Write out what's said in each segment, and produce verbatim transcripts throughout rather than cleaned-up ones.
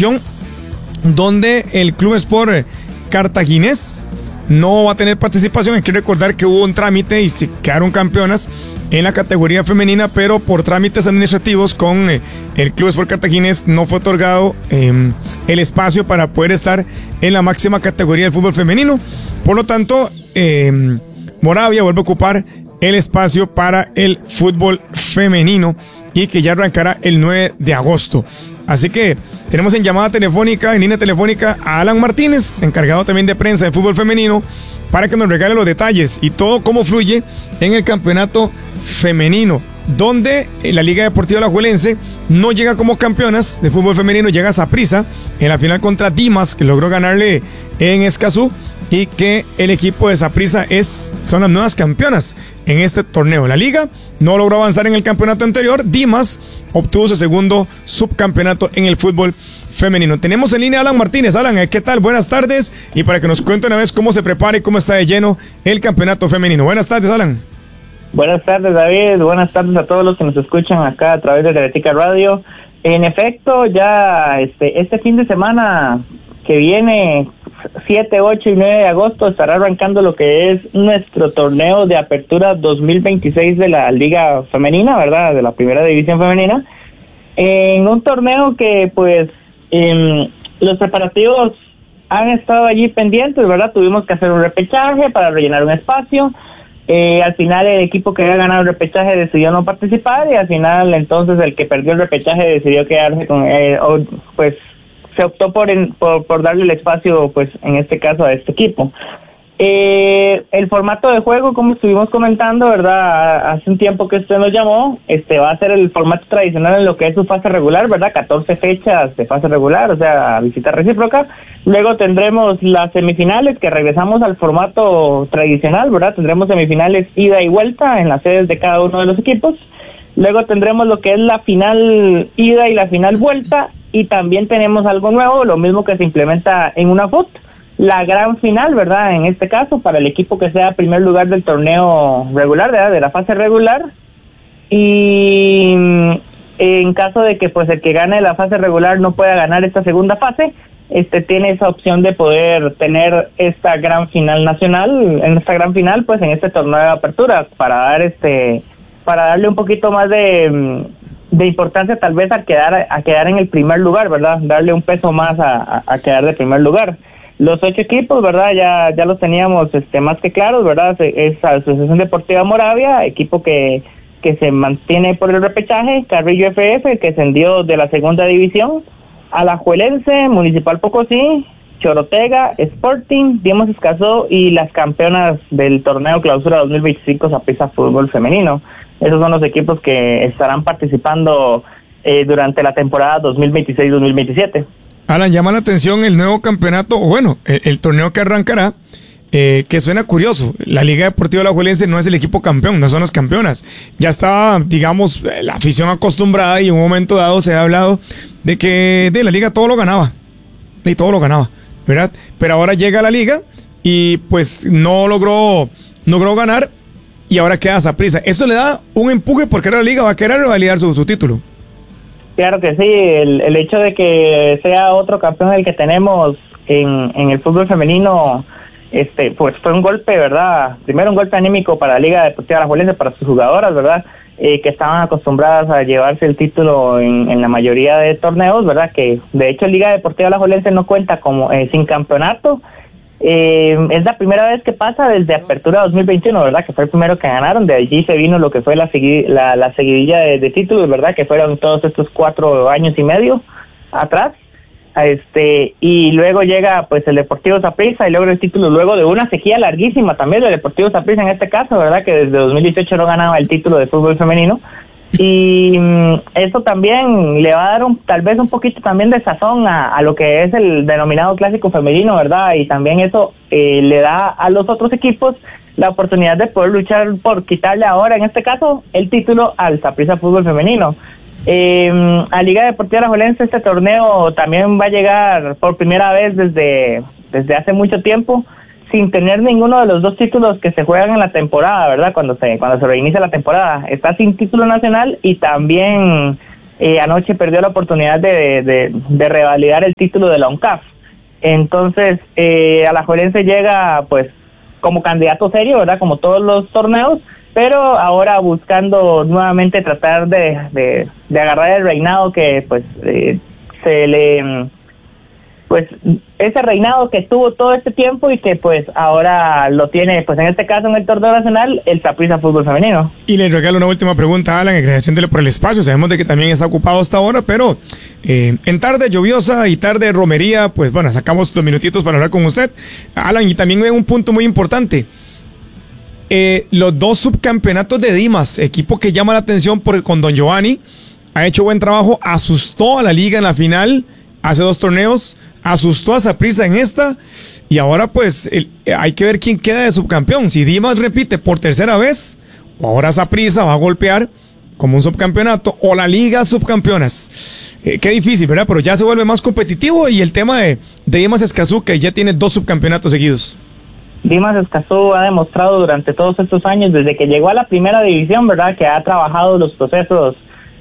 situación donde el Club Sport Cartaginés no va a tener participación. Hay que recordar que hubo un trámite y se quedaron campeonas en la categoría femenina, pero por trámites administrativos con eh, el Club Sport Cartaginés no fue otorgado eh, el espacio para poder estar en la máxima categoría del fútbol femenino. Por lo tanto, eh, Moravia vuelve a ocupar el espacio para el fútbol femenino y que ya arrancará el nueve de agosto. Así que tenemos en llamada telefónica, en línea telefónica, a Alan Martínez, encargado también de prensa de fútbol femenino, para que nos regale los detalles y todo cómo fluye en el campeonato femenino, donde la Liga Deportiva Alajuelense no llega como campeonas de fútbol femenino, llega a Saprissa en la final contra Dimas, que logró ganarle en Escazú, y que el equipo de Saprissa es, son las nuevas campeonas en este torneo. La Liga no logró avanzar en el campeonato anterior. Dimas obtuvo su segundo subcampeonato en el fútbol femenino. Tenemos en línea a Alan Martínez. Alan, ¿qué tal? Buenas tardes. Y para que nos cuente una vez cómo se prepara y cómo está de lleno el campeonato femenino. Buenas tardes, Alan. Buenas tardes, David. Buenas tardes a todos los que nos escuchan acá a través de Teletica Radio. En efecto, ya este, este fin de semana que viene, siete, ocho y nueve de agosto, estará arrancando lo que es nuestro torneo de apertura dos mil veintiséis de la Liga Femenina, ¿verdad? De la Primera División Femenina. En un torneo que, pues, eh, los preparativos han estado allí pendientes, ¿verdad? Tuvimos que hacer un repechaje para rellenar un espacio. Eh, al final el equipo que había ganado el repechaje decidió no participar y al final entonces el que perdió el repechaje decidió quedarse con, eh, o, pues, se optó por, en, por por darle el espacio, pues en este caso, a este equipo. Eh, el formato de juego, como estuvimos comentando, ¿verdad? Hace un tiempo que usted nos llamó, este va a ser el formato tradicional en lo que es su fase regular, ¿verdad? catorce fechas de fase regular, o sea, visita recíproca. Luego tendremos las semifinales, que regresamos al formato tradicional, ¿verdad? Tendremos semifinales ida y vuelta en las sedes de cada uno de los equipos. Luego tendremos lo que es la final ida y la final vuelta, y también tenemos algo nuevo, lo mismo que se implementa en una F U T, la gran final, ¿verdad? En este caso, para el equipo que sea primer lugar del torneo regular, ¿verdad? De la fase regular. Y en caso de que pues el que gane la fase regular no pueda ganar esta segunda fase, este tiene esa opción de poder tener esta gran final nacional, en esta gran final, pues en este torneo de apertura, para dar este, para darle un poquito más de de importancia tal vez a quedar a quedar en el primer lugar, ¿verdad? Darle un peso más a, a, a quedar de primer lugar. Los ocho equipos, ¿verdad? Ya ya los teníamos este más que claros, ¿verdad? Es Asociación Deportiva Moravia, equipo que que se mantiene por el repechaje, Carrillo F F, que ascendió de la segunda división, Alajuelense, Municipal Pocosí, Chorotega, Sporting, Dimas Escazú y las campeonas del torneo Clausura dos mil veinticinco, Saprissa Fútbol Femenino. Esos son los equipos que estarán participando eh, durante la temporada dos mil veintiséis dos mil veintisiete. Alan, llama la atención el nuevo campeonato, o bueno, el, el torneo que arrancará, eh, que suena curioso. La Liga Deportiva Alajuelense no es el equipo campeón, no son las campeonas. Ya estaba, digamos, la afición acostumbrada y en un momento dado se ha hablado de que de la Liga todo lo ganaba, y todo lo ganaba, ¿verdad? Pero ahora llega la Liga y pues no logró, no logró ganar y ahora queda Saprissa. Eso le da un empuje porque ahora la Liga va a querer revalidar su, su título. Claro que sí, el, el hecho de que sea otro campeón el que tenemos en, en el fútbol femenino, este pues fue un golpe, ¿verdad? Primero un golpe anímico para la Liga Deportiva Alajuelense, para sus jugadoras, ¿verdad? Eh, que estaban acostumbradas a llevarse el título en, en la mayoría de torneos, ¿verdad? Que de hecho Liga Deportiva Alajuelense no cuenta como eh, sin campeonato. Eh, es la primera vez que pasa desde Apertura dos mil veintiuno, ¿verdad? Que fue el primero que ganaron. De allí se vino lo que fue la, segui- la, la seguidilla de, de títulos, ¿verdad? Que fueron todos estos cuatro años y medio atrás. Este y luego llega pues el Deportivo Saprissa y logra el título luego de una sequía larguísima también del Deportivo Saprissa en este caso, ¿verdad? Que desde dos mil dieciocho no ganaba el título de fútbol femenino. Y mmm, eso también le va a dar un, tal vez un poquito también de sazón a, a lo que es el denominado clásico femenino, ¿verdad? Y también eso eh, le da a los otros equipos la oportunidad de poder luchar por quitarle ahora, en este caso, el título al Saprissa Fútbol Femenino. Eh, a Liga Deportiva Alajuelense este torneo también va a llegar por primera vez desde, desde hace mucho tiempo, sin tener ninguno de los dos títulos que se juegan en la temporada, ¿verdad? Cuando se cuando se reinicia la temporada. Está sin título nacional y también eh, anoche perdió la oportunidad de, de, de revalidar el título de la ONCAF. Entonces, eh, Alajuelense llega pues como candidato serio, ¿verdad? Como todos los torneos, pero ahora buscando nuevamente tratar de, de, de agarrar el reinado que pues eh, se le... pues ese reinado que tuvo todo este tiempo y que pues ahora lo tiene, pues en este caso en el torneo nacional, el Saprissa Fútbol Femenino. Y le regalo una última pregunta a Alan, agradeciéndole por el espacio. Sabemos de que también está ocupado hasta ahora, pero eh, en tarde lluviosa y tarde romería, pues bueno, sacamos estos minutitos para hablar con usted. Alan, y también un punto muy importante. Eh, los dos subcampeonatos de Dimas, equipo que llama la atención porque con Don Giovanni ha hecho buen trabajo, asustó a la liga en la final hace dos torneos, asustó a Saprissa en esta, y ahora pues el, hay que ver quién queda de subcampeón. Si Dimas repite por tercera vez, o ahora Saprissa va a golpear como un subcampeonato, o la liga subcampeonas. Eh, qué difícil, ¿verdad? Pero ya se vuelve más competitivo, y el tema de, de Dimas Escazú, que ya tiene dos subcampeonatos seguidos. Dimas Escazú ha demostrado durante todos estos años, desde que llegó a la primera división, ¿verdad?, que ha trabajado los procesos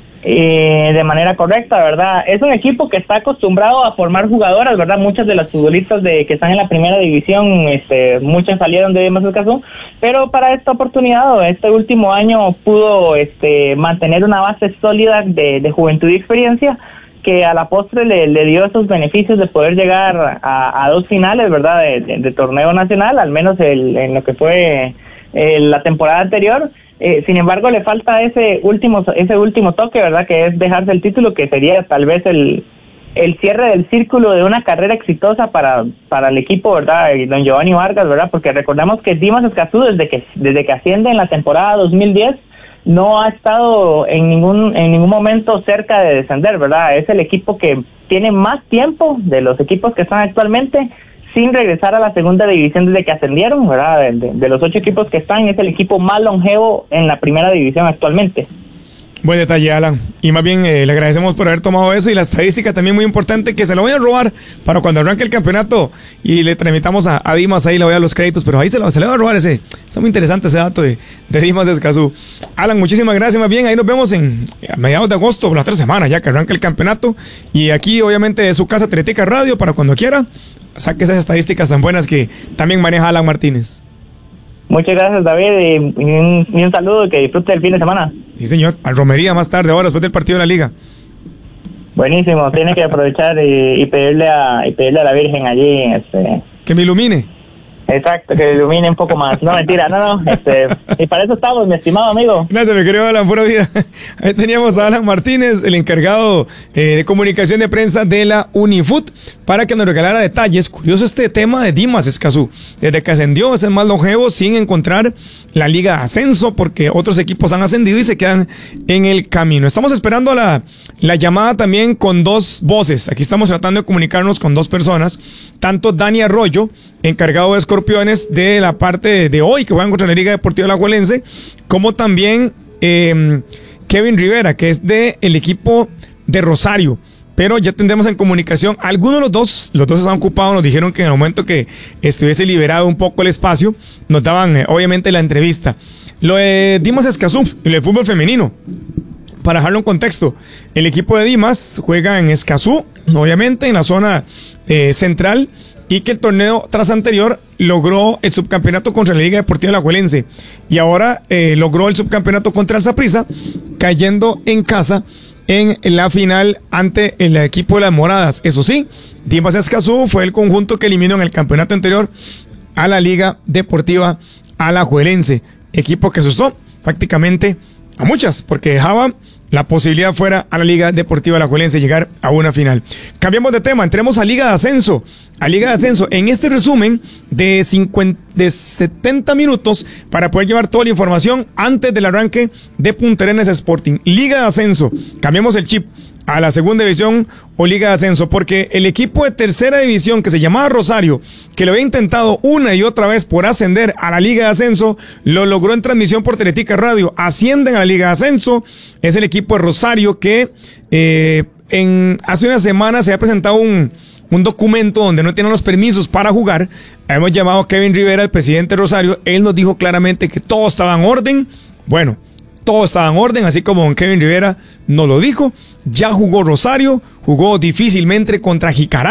Eh, de manera correcta, ¿verdad? Es un equipo que está acostumbrado a formar jugadoras, ¿verdad? Muchas de las futbolistas de que están en la primera división, este, muchas salieron de Dimas Escazú, pero para esta oportunidad, este último año pudo este, mantener una base sólida de, de juventud y experiencia que a la postre le, le dio esos beneficios de poder llegar a, a dos finales, ¿verdad? De, de, de torneo nacional, al menos el, en lo que fue eh, la temporada anterior. Eh, sin embargo, le falta ese último ese último toque, ¿verdad? Que es dejarse el título, que sería tal vez el el cierre del círculo de una carrera exitosa para para el equipo, ¿verdad? Y don Giovanni Vargas, ¿verdad? Porque recordemos que Dimas Escazú, desde que desde que asciende en la temporada dos mil diez, no ha estado en ningún en ningún momento cerca de descender, ¿verdad? Es el equipo que tiene más tiempo de los equipos que están actualmente sin regresar a la segunda división desde que ascendieron, ¿verdad? De, de, de los ocho equipos que están, es el equipo más longevo en la primera división actualmente. Buen detalle, Alan. Y más bien eh, le agradecemos por haber tomado eso, y la estadística también muy importante, que se lo voy a robar para cuando arranque el campeonato y le tramitamos a, a Dimas, ahí le voy a los créditos, pero ahí se, lo, se le va a robar ese. Está muy interesante ese dato de, de Dimas Escazú. Alan, muchísimas gracias. Más bien, ahí nos vemos en a mediados de agosto, la otra semana ya que arranque el campeonato, y aquí obviamente de su casa Atlética Radio, para cuando quiera saque esas estadísticas tan buenas que también maneja Alan Martínez. Muchas gracias, David, y un, y un saludo, que disfrute el fin de semana. Sí, señor, al romería más tarde, ahora después del partido de la liga. Buenísimo, tiene que aprovechar y, y pedirle a y pedirle a la Virgen allí este que me ilumine. Exacto, que ilumine un poco más. No, mentira, no, no. Este, y para eso estamos, mi estimado amigo. Gracias, mi querido Alan, pura vida. Ahí teníamos a Alan Martínez, el encargado eh, de comunicación de prensa de la Unifoot, para que nos regalara detalles. Curioso este tema de Dimas Escazú. Desde que ascendió es el más longevo sin encontrar la liga de ascenso, porque otros equipos han ascendido y se quedan en el camino. Estamos esperando la, la llamada también con dos voces. Aquí estamos tratando de comunicarnos con dos personas. Tanto Dani Arroyo, encargado de Escorpiones de la parte de, de hoy, que juegan contra la Liga Deportiva Alajuelense, como también eh, Kevin Rivera, que es de el equipo de Rosario. Pero ya tendremos en comunicación. Algunos de los dos, los dos están ocupados, nos dijeron que en el momento que estuviese liberado un poco el espacio, nos daban eh, obviamente la entrevista. Lo de Dimas Escazú, en el fútbol femenino. Para dejarlo en contexto, el equipo de Dimas juega en Escazú, obviamente en la zona eh, central, y que el torneo tras anterior logró el subcampeonato contra la Liga Deportiva Alajuelense, y ahora eh, logró el subcampeonato contra el Saprissa, cayendo en casa en la final ante el equipo de las Moradas. Eso sí, Dimas Escazú fue el conjunto que eliminó en el campeonato anterior a la Liga Deportiva Alajuelense, equipo que asustó prácticamente a muchas, porque dejaba la posibilidad fuera a la Liga Deportiva Alajuelense llegar a una final. Cambiamos de tema, entremos a Liga de Ascenso. A Liga de Ascenso, en este resumen de, cincuenta, de setenta minutos, para poder llevar toda la información antes del arranque de Punta Arenas Sporting. Liga de Ascenso, cambiamos el chip a la segunda división o Liga de Ascenso, porque el equipo de tercera división, que se llamaba Rosario, que lo había intentado una y otra vez por ascender a la Liga de Ascenso, lo logró en transmisión por Atlética Radio. Ascienden a la Liga de Ascenso. Es el equipo de Rosario que eh, en hace una semana se ha presentado un, un documento donde no tienen los permisos para jugar. Hemos llamado a Kevin Rivera, el presidente de Rosario. Él nos dijo claramente que todo estaba en orden. Bueno, todo estaba en orden, así como don Kevin Rivera nos lo dijo. Ya jugó Rosario, jugó difícilmente contra Jicaral.